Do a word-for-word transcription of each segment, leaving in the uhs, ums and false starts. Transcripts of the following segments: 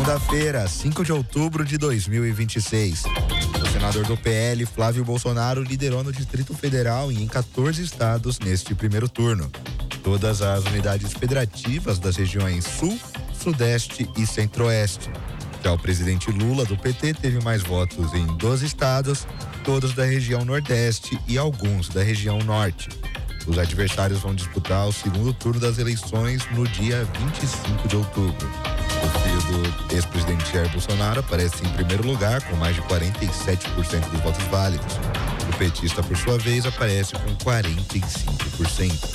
Segunda-feira, cinco de outubro de dois mil e vinte e seis. O senador do P L, Flávio Bolsonaro, liderou no Distrito Federal e em quatorze estados neste primeiro turno. Todas as unidades federativas das regiões Sul, Sudeste e Centro-Oeste. Já o presidente Lula, do P T, teve mais votos em doze estados, todos da região Nordeste e alguns da região Norte. Os adversários vão disputar o segundo turno das eleições no dia vinte e cinco de outubro. O filho do ex-presidente Jair Bolsonaro aparece em primeiro lugar, com mais de quarenta e sete por cento dos votos válidos. O petista, por sua vez, aparece com quarenta e cinco por cento.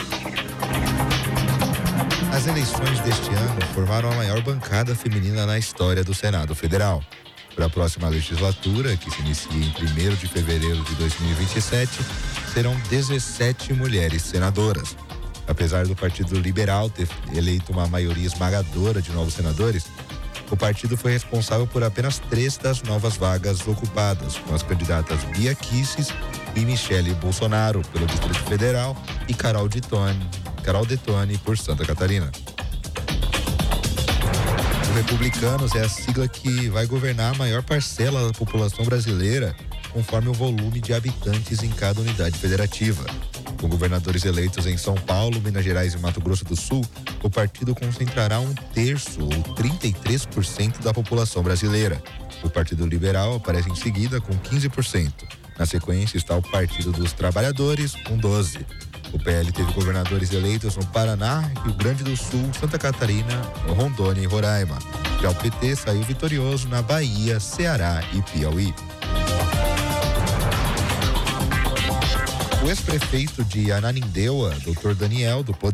As eleições deste ano formaram a maior bancada feminina na história do Senado Federal. Para a próxima legislatura, que se inicia em primeiro de fevereiro de dois mil e vinte e sete, serão dezessete mulheres senadoras. Apesar do Partido Liberal ter eleito uma maioria esmagadora de novos senadores, o partido foi responsável por apenas três das novas vagas ocupadas, com as candidatas Bia Kicis e Michele Bolsonaro pelo Distrito Federal e Carol Detoni, Carol Detoni por Santa Catarina. O Republicanos é a sigla que vai governar a maior parcela da população brasileira, conforme o volume de habitantes em cada unidade federativa. Com governadores eleitos em São Paulo, Minas Gerais e Mato Grosso do Sul, o partido concentrará um terço, ou trinta e três por cento da população brasileira. O Partido Liberal aparece em seguida com quinze por cento. Na sequência está o Partido dos Trabalhadores, com doze por cento. O P L teve governadores eleitos no Paraná, Rio Grande do Sul, Santa Catarina, Rondônia e Roraima. Já o P T saiu vitorioso na Bahia, Ceará e Piauí. O ex-prefeito de Ananindeua, doutor Daniel, do Poder